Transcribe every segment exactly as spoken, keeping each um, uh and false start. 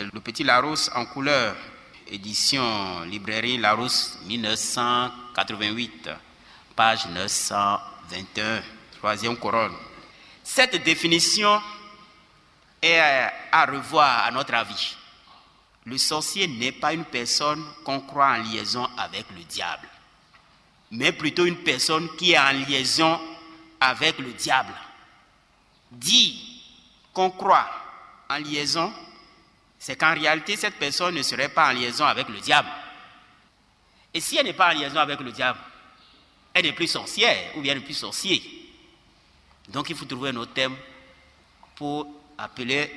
Le Petit Larousse en couleur, édition librairie Larousse mille neuf cent quatre-vingt-huit, page neuf cent vingt et un, troisième couronne. Cette définition est à revoir à notre avis. Le sorcier n'est pas une personne qu'on croit en liaison avec le diable, mais plutôt une personne qui est en liaison avec le diable. Dire qu'on croit en liaison, c'est qu'en réalité, cette personne ne serait pas en liaison avec le diable. Et si elle n'est pas en liaison avec le diable, elle n'est plus sorcière ou bien elle n'est plus sorcier. Donc il faut trouver un autre terme pour appeler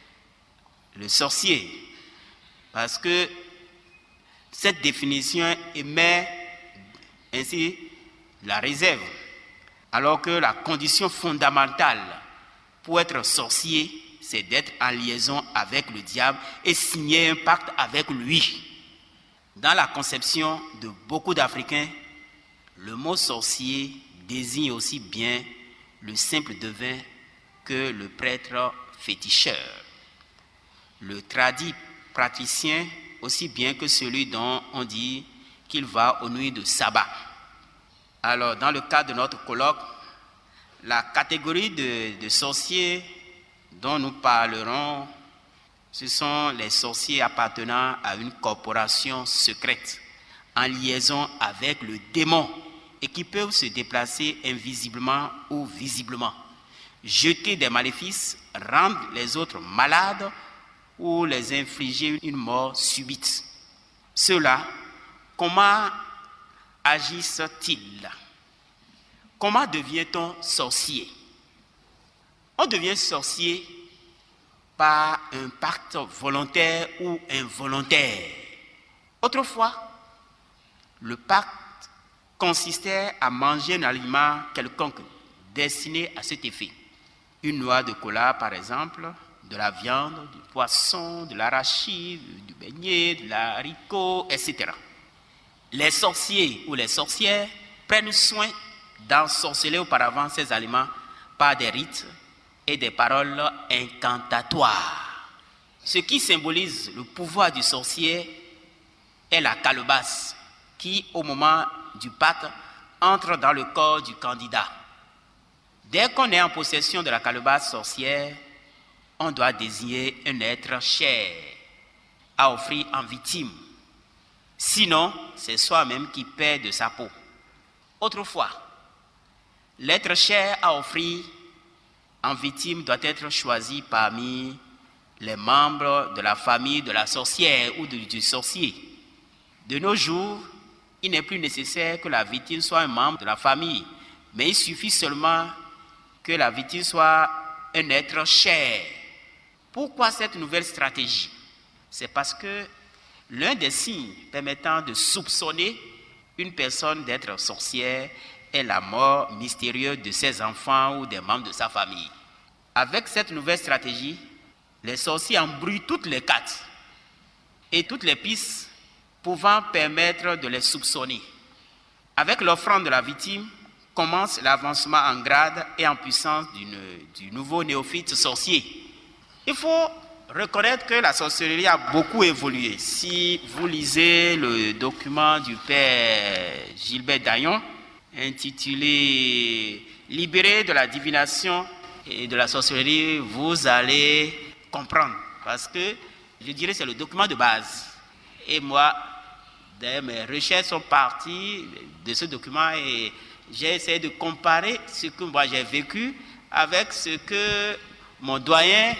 le sorcier. Parce que cette définition émet ainsi la réserve. Alors que la condition fondamentale pour être sorcier, c'est d'être en liaison avec le diable et signer un pacte avec lui. Dans la conception de beaucoup d'Africains, le mot sorcier désigne aussi bien le simple devin que le prêtre féticheur, le tradit praticien aussi bien que celui dont on dit qu'il va aux nuits de sabbat. Alors, dans le cadre de notre colloque, la catégorie de, de sorciers dont nous parlerons, ce sont les sorciers appartenant à une corporation secrète, en liaison avec le démon, et qui peuvent se déplacer invisiblement ou visiblement, jeter des maléfices, rendre les autres malades ou les infliger une mort subite. Ceux-là, comment agissent-ils? Comment devient-on sorcier? On devient sorcier par un pacte volontaire ou involontaire. Autrefois, le pacte consistait à manger un aliment quelconque destiné à cet effet. Une noix de cola, par exemple, de la viande, du poisson, de l'arachide, du beignet, de l'haricot, et cetera. Les sorciers ou les sorcières prennent soin d'ensorceler auparavant ces aliments par des rites et des paroles incantatoires. Ce qui symbolise le pouvoir du sorcier est la calebasse qui, au moment du pacte, entre dans le corps du candidat. Dès qu'on est en possession de la calebasse sorcière, on doit désigner un être cher à offrir en victime. Sinon, c'est soi-même qui paie de sa peau. Autrefois, l'être cher à offrir en victime doit être choisi parmi les membres de la famille de la sorcière ou du sorcier. De nos jours, il n'est plus nécessaire que la victime soit un membre de la famille, mais il suffit seulement que la victime soit un être cher. Pourquoi cette nouvelle stratégie? C'est parce que l'un des signes permettant de soupçonner une personne d'être sorcière est la mort mystérieuse de ses enfants ou des membres de sa famille. Avec cette nouvelle stratégie, les sorciers embrouillent toutes les cartes et toutes les pistes pouvant permettre de les soupçonner. Avec l'offrande de la victime, commence l'avancement en grade et en puissance d'une, du nouveau néophyte sorcier. Il faut reconnaître que la sorcellerie a beaucoup évolué. Si vous lisez le document du père Gilbert Daillon, intitulé « Libéré de la divination et de la sorcellerie », vous allez comprendre. Parce que, je dirais, c'est le document de base. Et moi, mes recherches sont parties de ce document et j'ai essayé de comparer ce que moi j'ai vécu avec ce que mon doyen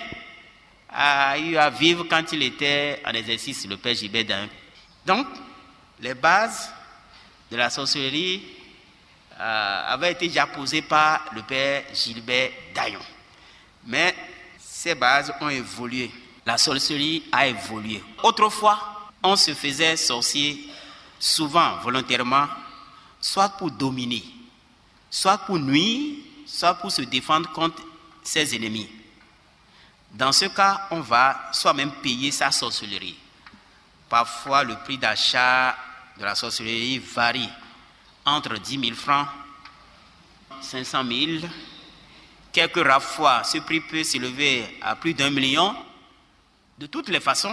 a eu à vivre quand il était en exercice, le père Gilbert Daillon. Donc, les bases de la sorcellerie euh, avaient été déjà posées par le père Gilbert Daillon. Mais ces bases ont évolué. La sorcellerie a évolué. Autrefois, on se faisait sorcier souvent volontairement, soit pour dominer, soit pour nuire, soit pour se défendre contre ses ennemis. Dans ce cas, on va soi-même payer sa sorcellerie. Parfois, le prix d'achat de la sorcellerie varie entre dix mille francs, cinq cent mille. Quelques rares fois, ce prix peut s'élever à plus d'un million. De toutes les façons,